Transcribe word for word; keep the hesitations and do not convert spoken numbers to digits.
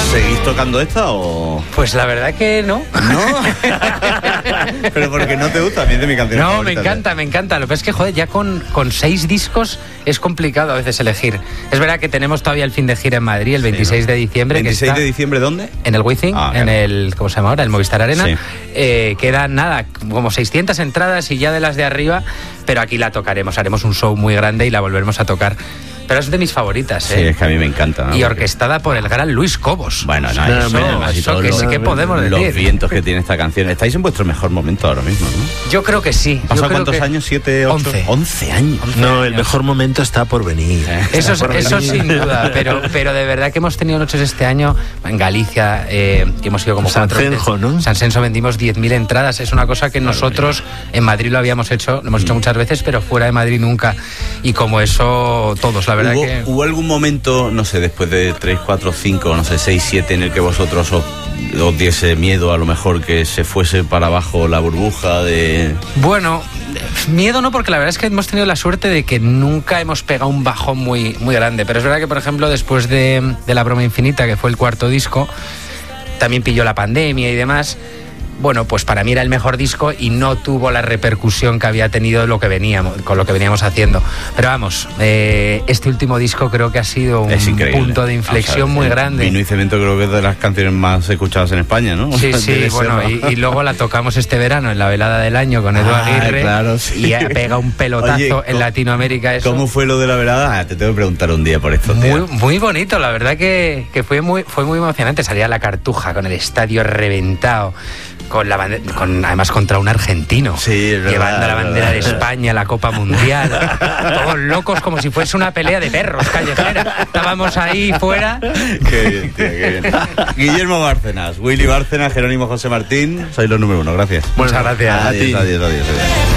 ¿Seguís tocando esta o...? Pues la verdad que no. ¿No? Pero porque no te gusta, a mí es de mi canción No, favorita, me encanta, ¿eh? me encanta. Lo que pasa es que, joder, ya con, con seis discos es complicado a veces elegir. Es verdad que tenemos todavía el fin de gira en Madrid, el veintiséis de diciembre. ¿veintiséis que está de diciembre dónde? En el Wizzing, Ah, en claro. el, ¿cómo se llama ahora? El Movistar Arena. Sí. Eh, quedan, nada, como seiscientas entradas y ya de las de arriba, pero aquí la tocaremos. Haremos un show muy grande y la volveremos a tocar. Pero es de mis favoritas, Sí, ¿eh? es que a mí me encanta, ¿no? Y orquestada por el gran Luis Cobos. Bueno, no, eso, eso, además, y eso todos que los- sí que podemos los decir. vientos que tiene esta canción. Estáis en vuestro mejor momento ahora mismo, ¿no? Yo creo que sí. ¿Pasa Yo creo cuántos que años? ¿Siete, ocho? once. Once años. No, el mejor momento está por venir. Eso, Está por eso venir. sin duda, pero, pero de verdad que hemos tenido noches este año en Galicia, eh, que hemos ido como San cuatro veces. Cenjo, ¿no? San Censo vendimos diez mil entradas, es una cosa que nosotros en Madrid lo habíamos hecho, lo hemos hecho muchas veces, pero fuera de Madrid nunca. Y como eso, todos, la verdad ¿Hubo, que... ¿Hubo algún momento, no sé, después de tres, cuatro, cinco, no sé, seis, siete, en el que vosotros os, os diese miedo a lo mejor que se fuese para abajo la burbuja de...? Bueno, miedo no, porque la verdad es que hemos tenido la suerte de que nunca hemos pegado un bajón muy, muy grande. Pero es verdad que, por ejemplo, después de, de La Broma Infinita, que fue el cuarto disco, también pilló la pandemia y demás. Bueno, pues para mí era el mejor disco y no tuvo la repercusión que había tenido lo que veníamos, con lo que veníamos haciendo. Pero vamos, eh, este último disco creo que ha sido un Es increíble. punto de inflexión Vamos a ver, muy eh, grande. Vino y Cemento creo que es de las canciones más escuchadas en España, ¿no? Sí, sí, Debe bueno, ser, y, ¿no? y luego la tocamos este verano en la velada del año con Edu Ah, Aguirre, claro, sí. y ha pegado un pelotazo Oye, en ¿cómo- Latinoamérica eso. ¿Cómo fue lo de la velada? Ah, te tengo que preguntar un día por esto, tío. Muy, muy bonito, la verdad que, que fue muy fue muy emocionante. Salía la Cartuja con el estadio reventado, con la bande- con además contra un argentino, Sí, es verdad, llevando la es bandera verdad, de es verdad. España, la Copa Mundial, todos locos como si fuese una pelea de perros callejera. Estábamos ahí fuera. Qué bien, tío, qué bien. Guillermo Bárcenas, Willy Bárcenas, Jerónimo José Martín, sois los número uno, gracias. Muchas gracias. Adiós, adiós, adiós, adiós.